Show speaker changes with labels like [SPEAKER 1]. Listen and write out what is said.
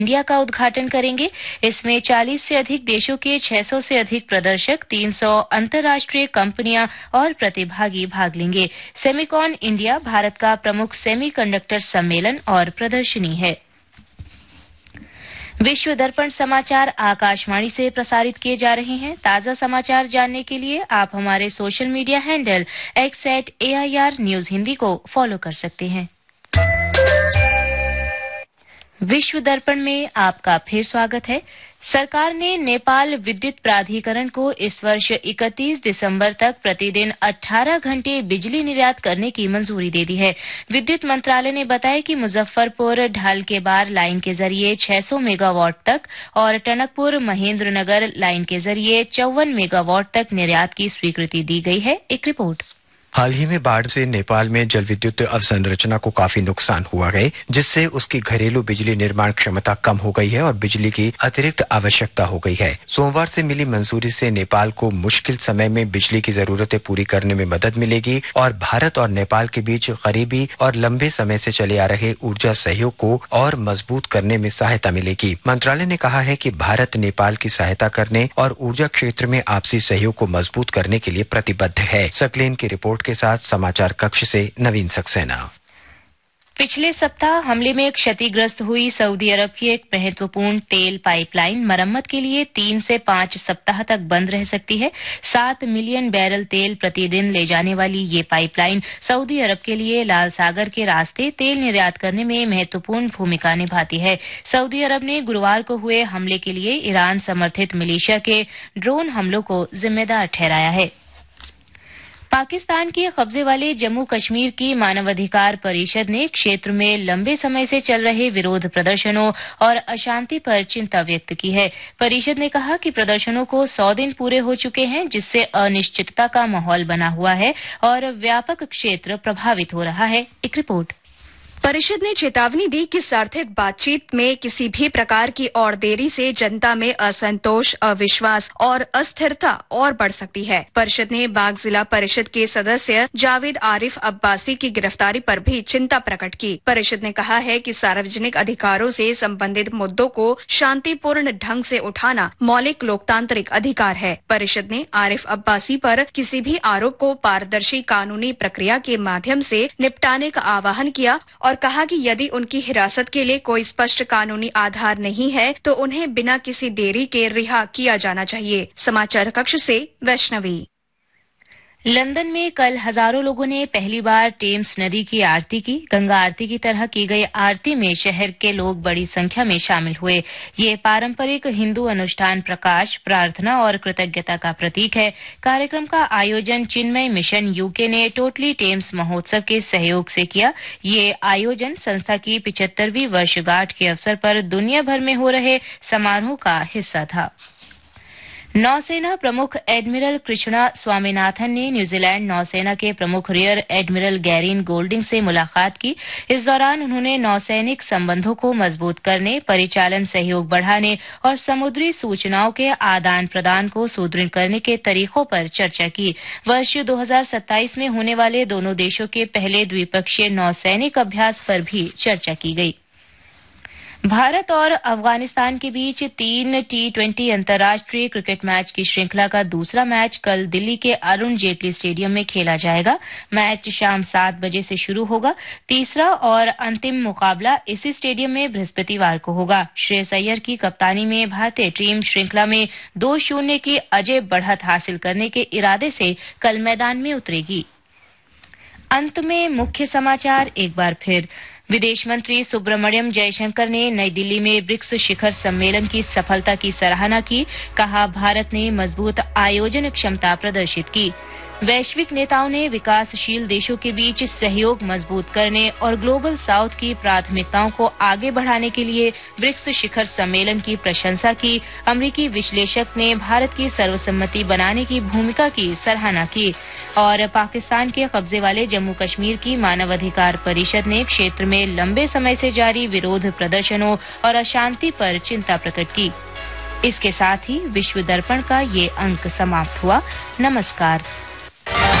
[SPEAKER 1] India का उद्घाटन करेंगे। इसमें 40 से अधिक देशों के 600 से अधिक प्रदर्शक, 300 अंतर्राष्ट्रीय कंपनियां और प्रतिभागी भाग लेंगे। सेमिकॉन इंडिया भारत का प्रमुख सेमीकंडक्टर सम्मेलन और प्रदर्शनी है। विश्व दर्पण समाचार आकाशवाणी से प्रसारित किए जा रहे हैं। ताजा समाचार जानने के लिए आप हमारे social media handle x@AIR news Hindi को फॉलो कर सकते हैं। विश्व दर्पण में आपका फिर स्वागत है। सरकार ने नेपाल विद्युत प्राधिकरण को इस वर्ष 31 दिसंबर तक प्रतिदिन 18 घंटे बिजली निर्यात करने की मंजूरी दे दी है। विद्युत मंत्रालय ने बताया कि मुजफ्फरपुर ढाल के बार लाइन के जरिए 600 मेगावाट तक और टनकपुर महेंद्रनगर लाइन के जरिए 54 मेगावाट तक निर्यात की स्वीकृति दी गई है। एक रिपोर्ट।
[SPEAKER 2] हाल ही में बाढ़ से नेपाल में जल विद्युत अवसंरचना को काफी नुकसान हुआ है, जिससे उसकी घरेलू बिजली निर्माण क्षमता कम हो गई है और बिजली की अतिरिक्त आवश्यकता हो गई है। सोमवार से मिली मंजूरी से नेपाल को मुश्किल समय में बिजली की जरूरतें पूरी करने में मदद मिलेगी और भारत और नेपाल के बीच करीबी और लंबे समय से चले आ रहे ऊर्जा सहयोग को और मजबूत करने में सहायता मिलेगी। मंत्रालय ने कहा है कि भारत नेपाल की सहायता करने और ऊर्जा क्षेत्र में आपसी सहयोग को मजबूत करने के लिए प्रतिबद्ध है। सकलेन की रिपोर्ट के साथ समाचार कक्ष से नवीन सक्सेना।
[SPEAKER 1] पिछले सप्ताह हमले में क्षतिग्रस्त हुई सऊदी अरब की एक महत्वपूर्ण तेल पाइपलाइन मरम्मत के लिए 3 से 5 सप्ताह तक बंद रह सकती है। 7 मिलियन बैरल तेल प्रतिदिन ले जाने वाली ये पाइपलाइन सऊदी अरब के लिए लाल सागर के रास्ते तेल निर्यात करने में महत्वपूर्ण भूमिका निभाती है। सऊदी अरब ने गुरुवार को हुए हमले के लिए ईरान समर्थित मिलिशिया के ड्रोन हमलों को जिम्मेदार ठहराया है। पाकिस्तान के कब्जे वाले जम्मू कश्मीर की मानवाधिकार परिषद ने क्षेत्र में लंबे समय से चल रहे विरोध प्रदर्शनों और अशांति पर चिंता व्यक्त की है। परिषद ने कहा कि प्रदर्शनों को 100 दिन पूरे हो चुके हैं, जिससे अनिश्चितता का माहौल बना हुआ है और व्यापक क्षेत्र प्रभावित हो रहा है। एक रिपोर्ट।
[SPEAKER 3] परिषद ने चेतावनी दी कि सार्थक बातचीत में किसी भी प्रकार की और देरी से जनता में असंतोष, अविश्वास और अस्थिरता और बढ़ सकती है। परिषद ने बाग जिला परिषद के सदस्य जावेद आरिफ अब्बासी की गिरफ्तारी पर भी चिंता प्रकट की। परिषद ने कहा है कि सार्वजनिक अधिकारों से संबंधित मुद्दों को शांतिपूर्ण ढंग से उठाना मौलिक लोकतांत्रिक अधिकार है। परिषद ने आरिफ अब्बासी पर किसी भी आरोप को पारदर्शी कानूनी प्रक्रिया के माध्यम से निपटाने का आह्वान किया और कहा कि यदि उनकी हिरासत के लिए कोई स्पष्ट कानूनी आधार नहीं है तो उन्हें बिना किसी देरी के रिहा किया जाना चाहिए। समाचार कक्ष से वैष्णवी।
[SPEAKER 1] लंदन में कल हजारों लोगों ने पहली बार टेम्स नदी की आरती की। गंगा आरती की तरह की गई आरती में शहर के लोग बड़ी संख्या में शामिल हुए। ये पारंपरिक हिंदू अनुष्ठान प्रकाश, प्रार्थना और कृतज्ञता का प्रतीक है। कार्यक्रम का आयोजन चिन्मय मिशन यूके ने टोटली टेम्स महोत्सव के सहयोग से किया। ये आयोजन संस्था की 75वीं वर्षगांठ के अवसर पर दुनिया भर में हो रहे समारोह का हिस्सा था। नौसेना प्रमुख एडमिरल कृष्णा स्वामीनाथन ने न्यूजीलैंड नौसेना के प्रमुख रियर एडमिरल गैरीन गोल्डिंग से मुलाकात की। इस दौरान उन्होंने नौसैनिक संबंधों को मजबूत करने, परिचालन सहयोग बढ़ाने और समुद्री सूचनाओं के आदान प्रदान को सुदृढ़ करने के तरीकों पर चर्चा की। वर्ष 2027 में होने वाले दोनों देशों के पहले द्विपक्षीय नौसैनिक अभ्यास पर भी चर्चा की गई। भारत और अफगानिस्तान के बीच 3 T20 अंतर्राष्ट्रीय क्रिकेट मैच की श्रृंखला का दूसरा मैच कल दिल्ली के अरुण जेटली स्टेडियम में खेला जाएगा। मैच शाम 7 बजे से शुरू होगा। तीसरा और अंतिम मुकाबला इसी स्टेडियम में बृहस्पतिवार को होगा। श्रेयस अय्यर की कप्तानी में भारतीय टीम श्रृंखला में 2-0 की अजेय बढ़त हासिल करने के इरादे से कल मैदान में उतरेगी। अंत में मुख्य समाचार एक बार फिर। विदेश मंत्री सुब्रमण्यम जयशंकर ने नई दिल्ली में ब्रिक्स शिखर सम्मेलन की सफलता की सराहना की। कहा, भारत ने मजबूत आयोजन क्षमता प्रदर्शित की। वैश्विक नेताओं ने विकासशील देशों के बीच सहयोग मजबूत करने और ग्लोबल साउथ की प्राथमिकताओं को आगे बढ़ाने के लिए ब्रिक्स शिखर सम्मेलन की प्रशंसा की। अमेरिकी विश्लेषक ने भारत की सर्वसम्मति बनाने की भूमिका की सराहना की। और पाकिस्तान के कब्जे वाले जम्मू कश्मीर की मानवाधिकार परिषद ने क्षेत्र में लंबे समय से जारी विरोध प्रदर्शनों और अशांति पर चिंता प्रकट की। इसके साथ ही विश्व दर्पण का ये अंक समाप्त हुआ। नमस्कार।